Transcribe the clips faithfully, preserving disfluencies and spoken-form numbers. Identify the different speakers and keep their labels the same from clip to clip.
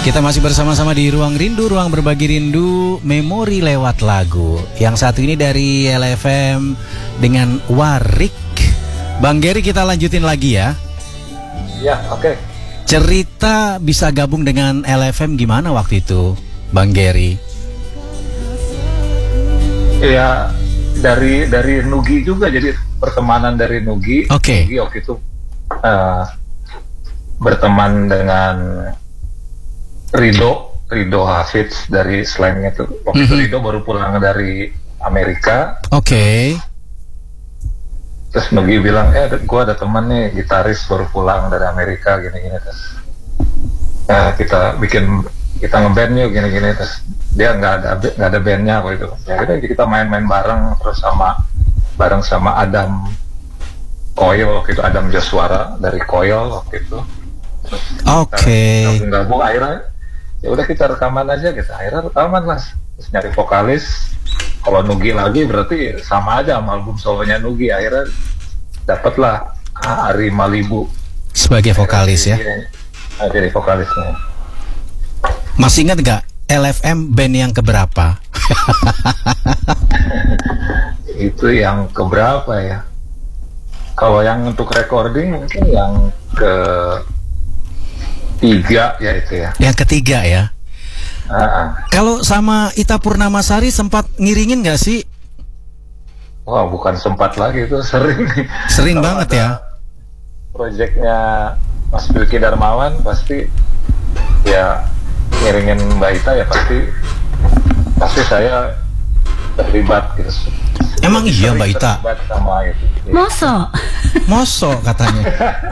Speaker 1: Kita masih bersama-sama di Ruang Rindu, Ruang Berbagi Rindu, Memori lewat lagu. Yang satu ini dari L F M dengan Warik. Bang Gary, kita lanjutin lagi ya.
Speaker 2: Ya, oke. Okay.
Speaker 1: Cerita bisa gabung dengan L F M gimana waktu itu, Bang Gary?
Speaker 2: Ya, dari dari Nugi juga, jadi pertemanan dari Nugi.
Speaker 1: Oke. Okay.
Speaker 2: Nugi waktu itu uh, berteman dengan Rido, Rido Hafiz dari Slangnya tuh. Waktu mm-hmm. itu Rido baru pulang dari Amerika.
Speaker 1: Oke. Okay.
Speaker 2: Terus Nugi bilang, eh gue ada teman nih gitaris baru pulang dari Amerika gini-gini. Terus ya, kita bikin kita ngeband yuk gini-gini. Terus dia nggak ada nggak ada bandnya waktu itu. Ya udah kita main-main bareng terus sama bareng sama Adam Koil waktu itu, Adam Joswara dari Koil waktu itu.
Speaker 1: Oke. Okay.
Speaker 2: Gabung-gabung akhirnya. Ya udah kita rekaman aja gitu, akhirnya rekaman lah, terus nyari vokalis. Kalau Nugi lagi berarti sama aja sama album solonya Nugi, akhirnya dapatlah Ari Malibu
Speaker 1: sebagai vokalis ya.
Speaker 2: Nah, jadi vokalisnya.
Speaker 1: Masih ingat nggak L F M band yang keberapa?
Speaker 2: Itu yang keberapa ya? Kalau yang untuk recording mungkin yang ke tiga ya itu ya.
Speaker 1: Yang ketiga ya.
Speaker 2: Uh-uh.
Speaker 1: Kalau sama Ita Purnamasari sempat ngiringin nggak sih?
Speaker 2: Wah, bukan sempat lagi, itu sering.
Speaker 1: Sering banget ya.
Speaker 2: Proyeknya Mas Bilky Darmawan pasti ya ngiringin Mbak Ita ya pasti pasti saya terlibat gitu.
Speaker 1: Emang iya Mbak Ita?
Speaker 2: Terlibat sama itu.
Speaker 3: Moso.
Speaker 1: Moso katanya.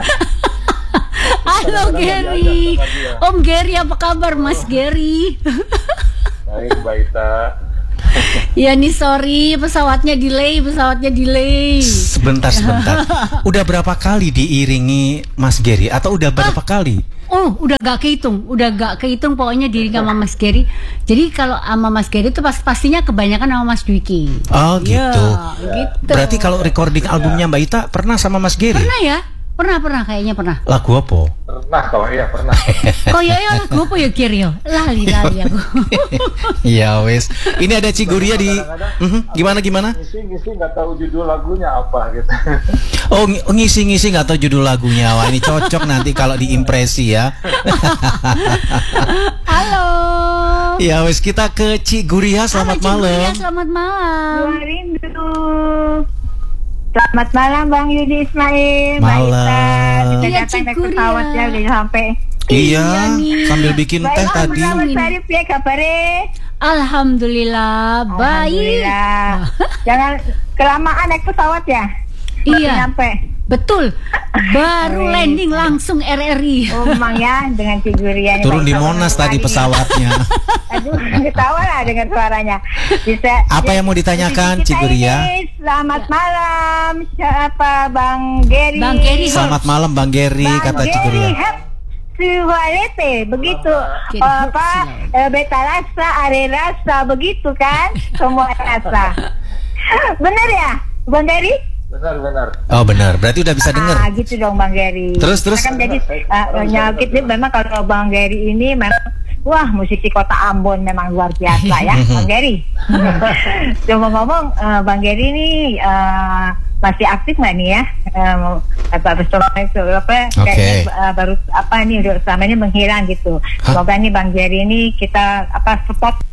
Speaker 3: Halo Gary, Om Gary, apa kabar Mas Gary?
Speaker 2: Baik Mbak Ita.
Speaker 3: Ya nih sorry, pesawatnya delay, pesawatnya delay.
Speaker 1: Sebentar sebentar. Udah berapa kali diiringi Mas Gary atau udah berapa ah, kali?
Speaker 3: Oh, udah gak kehitung, udah gak kehitung pokoknya diiringi sama Mas Gary. Jadi kalau sama Mas Gary itu pas pastinya kebanyakan sama Mas Dwiki.
Speaker 1: Oh gitu.
Speaker 3: Ya, gitu.
Speaker 1: Berarti kalau recording albumnya Mbak Ita pernah sama Mas Gary?
Speaker 3: Pernah ya? Pernah, pernah, kayaknya pernah.
Speaker 1: Lagu apa?
Speaker 2: Pernah, kalau iya pernah.
Speaker 3: Kok ya ya lagu apa ya Gary? Lali lali aku.
Speaker 1: Ya wes. Ini ada Ciguria di. Uh-huh. Gimana gimana?
Speaker 2: Ngisi-ngisi nggak tahu judul lagunya apa gitu.
Speaker 1: Oh ngisi-ngisi nggak tahu judul lagunya. Wah ini cocok nanti kalau diimpresi ya.
Speaker 3: Halo.
Speaker 1: Ya wes, kita ke Ciguria. Selamat
Speaker 3: Halo,
Speaker 1: malam.
Speaker 3: Ciguria, selamat malam.
Speaker 4: Ruang Rindu. Selamat malam Bang Yudi Ismail.
Speaker 1: Malam.
Speaker 4: Kita
Speaker 3: Iya,
Speaker 4: datang naik
Speaker 3: Ciguria.
Speaker 4: pesawat ya udah sampai.
Speaker 1: Iya,
Speaker 3: nih.
Speaker 1: sambil bikin teh
Speaker 4: Baik,
Speaker 1: tadi.
Speaker 4: Mas Arif ya kabarnya.
Speaker 3: Alhamdulillah, baik.
Speaker 4: Alhamdulillah. Jangan kelamaan naik pesawat ya.
Speaker 3: Iya.
Speaker 4: Sampai.
Speaker 3: Betul. Baru
Speaker 4: Amin.
Speaker 3: landing langsung R R I.
Speaker 4: Oh memang ya dengan Ciguria.
Speaker 1: Turun di Monas tadi pesawatnya.
Speaker 4: Aduh, ketawa lah dengan suaranya. Bisa.
Speaker 1: Apa yang mau ditanyakan Ciguria?
Speaker 4: Selamat malam. Siapa Bang Gary?
Speaker 3: Bang Gary.
Speaker 1: Selamat malam Bang Gary,
Speaker 4: Bang
Speaker 1: kata
Speaker 4: Gary,
Speaker 1: Ciguria.
Speaker 4: hap, suhalete, begitu.
Speaker 3: Gary,
Speaker 4: Oh, apa? eh, Beta rasa, are rasa, begitu kan? Semua rasa. Bener ya, Bang Gary?
Speaker 2: Benar-benar.
Speaker 1: Oh benar, berarti udah bisa dengar.
Speaker 4: Ah, gitu dong Bang Gary.
Speaker 1: Terus, terus?
Speaker 4: Kan jadi uh, nyakit nih, memang kalau Bang Gary ini memang wah, musisi kota Ambon memang luar biasa ya, Bang Gary. Cuma ngomong, uh, Bang Gary ini uh, masih aktif nggak nih ya? Um, apa betul apa?
Speaker 1: Okay.
Speaker 4: Kayaknya uh, baru apa nih? Udah selama ini menghilang gitu. Semoga nih Bang Gary ini kita apa support